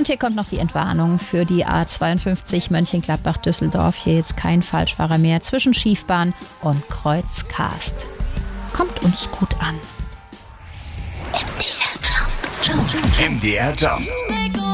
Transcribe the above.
Und hier kommt noch die Entwarnung für die A52 Mönchengladbach-Düsseldorf. Hier jetzt kein Falschfahrer mehr zwischen Schiefbahn und Kreuzkast. Kommt uns gut an. MDR Jump. MDR Jump.